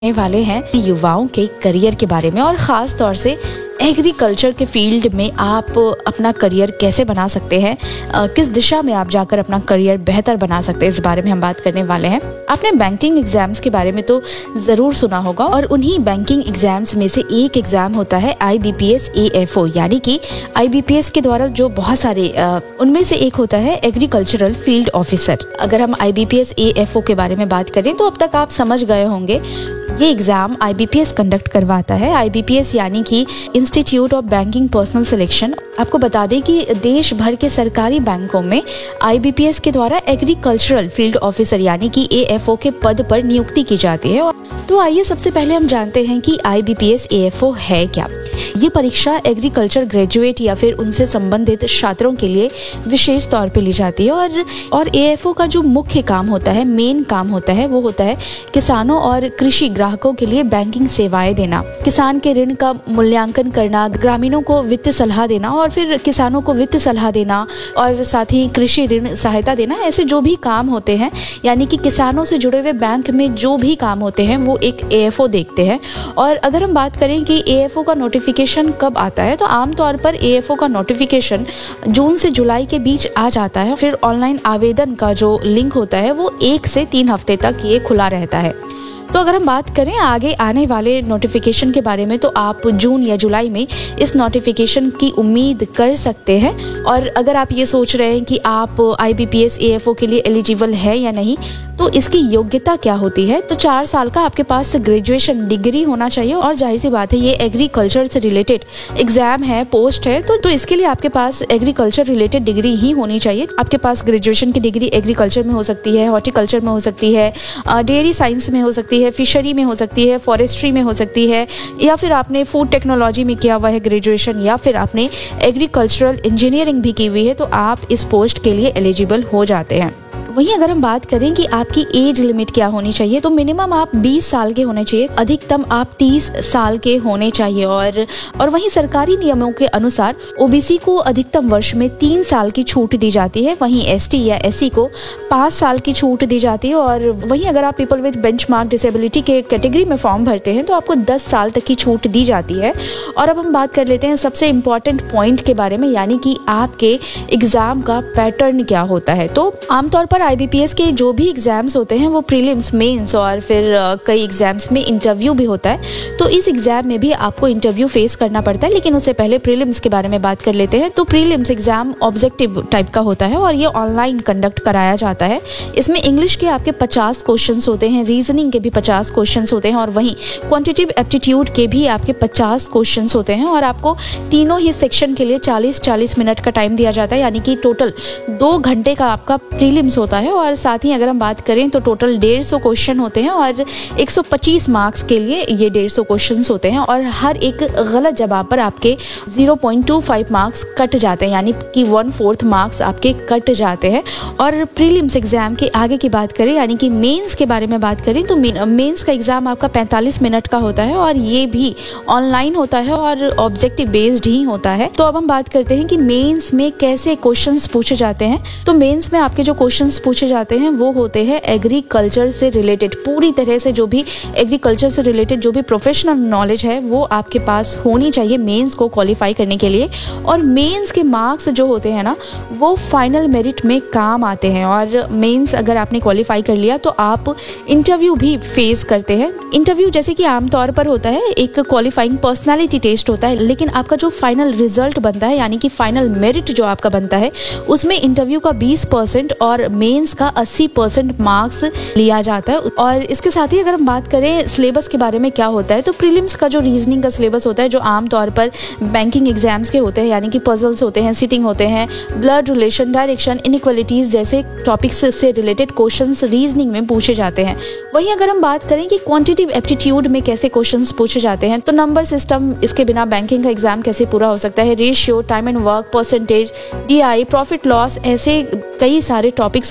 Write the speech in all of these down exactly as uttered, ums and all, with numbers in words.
वाले हैं युवाओं के करियर के बारे में और ख़ास तौर से एग्रीकल्चर के फील्ड में आप अपना करियर कैसे बना सकते हैं, किस दिशा में आप जाकर अपना करियर बेहतर बना सकते हैं, इस बारे में हम बात करने वाले हैं। आपने बैंकिंग एग्जाम्स के बारे में तो ज़रूर सुना होगा और उन्हीं बैंकिंग एग्जाम्स में से एक एग्ज़ाम होता है आई B P S A F O, यानी कि आई बी पी एस के द्वारा जो बहुत सारे उनमें से एक होता है एग्रीकल्चरल फील्ड ऑफिसर। अगर हम आई B P S A F O के बारे में बात करें तो अब तक आप समझ गए होंगे ये एग्ज़ाम आई बी पी एस कंडक्ट करवाता है। आई बी पी एस यानी कि institute of banking personal selection. आपको बता दें कि देश भर के सरकारी बैंकों में आई बी पी एस के द्वारा एग्रीकल्चरल फील्ड ऑफिसर यानी कि ए एफ ओ के पद पर नियुक्ति की जाती है। तो आइए सबसे पहले हम जानते हैं कि आई B P S A F O है क्या। ये परीक्षा एग्रीकल्चर ग्रेजुएट या फिर उनसे संबंधित छात्रों के लिए विशेष तौर पे ली जाती है और और ए एफ ओ का जो मुख्य काम होता है, मेन काम होता है, वो होता है किसानों और कृषि ग्राहकों के लिए बैंकिंग सेवाएं देना, किसान के ऋण का मूल्यांकन करना, ग्रामीणों को वित्त सलाह देना और फिर किसानों को वित्त सलाह देना और साथ ही कृषि ऋण सहायता देना। ऐसे जो भी काम होते हैं यानी कि किसानों से जुड़े हुए बैंक में जो भी काम होते हैं वो एक ए एफ ओ देखते हैं। और अगर हम बात करें कि ए एफ ओ का नोटिफिकेशन कब आता है, तो आमतौर पर ए एफ ओ का नोटिफिकेशन जून से जुलाई के बीच आ जाता है। फिर ऑनलाइन आवेदन का जो लिंक होता है वो एक से तीन हफ्ते तक ये खुला रहता है। तो अगर हम बात करें आगे आने वाले नोटिफिकेशन के बारे में, तो आप जून या जुलाई में इस नोटिफिकेशन की उम्मीद कर सकते हैं। और अगर आप ये सोच रहे हैं कि आप आई B P S A F O के लिए एलिजिबल है या नहीं, तो इसकी योग्यता क्या होती है, तो चार साल का आपके पास ग्रेजुएशन डिग्री होना चाहिए। और जाहिर सी बात है ये एग्रीकल्चर से रिलेटेड एग्जाम है, पोस्ट है, तो, तो इसके लिए आपके पास एग्रीकल्चर रिलेटेड डिग्री ही होनी चाहिए। आपके पास ग्रेजुएशन की डिग्री एग्रीकल्चर में हो सकती है, हॉर्टिकल्चर में हो सकती है, डेयरी साइंस में हो सकती है, फिशरी में हो सकती है, फॉरेस्ट्री में हो सकती है, या फिर आपने फूड टेक्नोलॉजी में किया हुआ है ग्रेजुएशन, या फिर आपने एग्रीकल्चरल इंजीनियरिंग भी की हुई है, तो आप इस पोस्ट के लिए एलिजिबल हो जाते हैं। वहीं अगर हम बात करें कि आपकी एज लिमिट क्या होनी चाहिए, तो मिनिमम आप बीस साल के होने चाहिए, अधिकतम आप तीस साल के होने चाहिए। और और वहीं सरकारी नियमों के अनुसार ओ बी सी को अधिकतम वर्ष में तीन साल की छूट दी जाती है, वहीं एस टी या एस सी को पाँच साल की छूट दी जाती है। और वहीं अगर आप पीपल विद बेंचमार्क डिसेबिलिटी के कैटेगरी में फॉर्म भरते हैं तो आपको दस साल तक की छूट दी जाती है। और अब हम बात कर लेते हैं सबसे इम्पॉर्टेंट पॉइंट के बारे में, यानी कि आपके एग्जाम का पैटर्न क्या होता है। तो आमतौर पर आई बी पी एस के जो भी एग्जाम्स होते हैं वो प्रीलिम्स, मेंस और फिर कई एग्जाम्स में इंटरव्यू भी होता है। तो इस एग्जाम में भी आपको इंटरव्यू फेस करना पड़ता है, लेकिन उससे पहले प्रीलिम्स के बारे में बात कर लेते हैं। तो प्रीलिम्स एग्जाम ऑब्जेक्टिव टाइप का होता है और ये ऑनलाइन कंडक्ट कराया जाता है। इसमें इंग्लिश के आपके पचास क्वेश्चंस होते हैं, रीजनिंग के भी पचास क्वेश्चंस होते हैं और वहीं क्वांटिटेटिव एप्टीट्यूड के भी आपके पचास क्वेश्चंस होते हैं। और आपको तीनों ही सेक्शन के लिए चालीस चालीस मिनट का टाइम दिया जाता है, यानी कि टोटल दो घंटे का आपका प्रीलिम्स होता है। और साथ ही अगर हम बात करें तो टोटल डेढ़ सौ क्वेश्चन होते हैं और एक सौ पच्चीस मार्क्स के लिए ये डेढ़ सौ क्वेश्चंस होते हैं। और हर एक गलत जवाब पर आपके zero point two five marks cut जाते हैं, यानी कि वन फोर्थ मार्क्स आपके कट जाते हैं। और प्रीलिम्स एग्जाम के आगे की बात करें, यानी कि मेंस के बारे में बात करें, तो मेंस का एग्जाम आपका पैंतालीस मिनट का होता है और ये भी ऑनलाइन होता है और ऑब्जेक्टिव बेस्ड ही होता है। तो अब हम बात करते हैं कि मेंस में कैसे क्वेश्चंस पूछे जाते हैं। तो मेंस में आपके जो क्वेश्चंस पूछे जाते हैं वो होते हैं एग्रीकल्चर से रिलेटेड, पूरी तरह से जो भी एग्रीकल्चर से रिलेटेड जो भी प्रोफेशनल नॉलेज है वो आपके पास होनी चाहिए मेंस को क्वालिफाई करने के लिए। और मेंस के मार्क्स जो होते हैं ना वो फाइनल मेरिट में काम आते हैं। और मेंस अगर आपने क्वालिफाई कर लिया तो आप इंटरव्यू भी फेस करते हैं। इंटरव्यू जैसे कि आमतौर पर होता है एक क्वालिफाइंग पर्सनैलिटी टेस्ट होता है, लेकिन आपका जो फाइनल रिजल्ट बनता है यानी कि फाइनल मेरिट जो आपका बनता है उसमें इंटरव्यू का बीस परसेंट और मेंस का अस्सी परसेंट मार्क्स लिया जाता है। और इसके साथ ही अगर हम बात करें सिलेबस के बारे में क्या होता है, तो प्रीलिम्स का जो रीजनिंग का सिलेबस होता है जो आमतौर पर बैंकिंग एग्जाम्स के होते हैं, यानी कि पजल्स होते हैं, सिटिंग होते हैं, ब्लड रिलेशन, डायरेक्शन, इनइक्वालिटीज जैसे टॉपिक्स से रिलेटेड क्वेश्चंस रीजनिंग में पूछे जाते हैं। वहीं अगर हम बात करें कि क्वांटिटेटिव एप्टीट्यूड में कैसे क्वेश्चंस पूछे जाते हैं, तो नंबर सिस्टम, इसके बिना बैंकिंग का एग्जाम कैसे पूरा हो सकता है, ratio, time and work, percentage, D I, profit loss, ऐसे कई सारे टॉपिक्स होते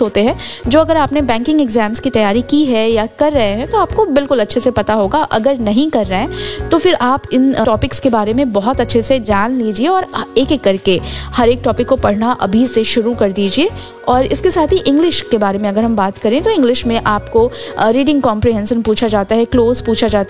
होते हैं जो अगर आपने बैंकिंग एग्जाम्स की तैयारी की है या कर रहे हैं तो आपको बिल्कुल अच्छे से पता होगा। अगर नहीं कर रहे हैं तो फिर आप इन टॉपिक्स के बारे में बहुत अच्छे से जान लीजिए और एक एक करके हर एक टॉपिक को पढ़ना अभी से शुरू कर दीजिए। और इसके साथ ही इंग्लिश के बारे में अगर हम बात करें तो इंग्लिश में आपको रीडिंग कॉम्प्रिहेंशन पूछा जाता है, क्लोज पूछा जाता है,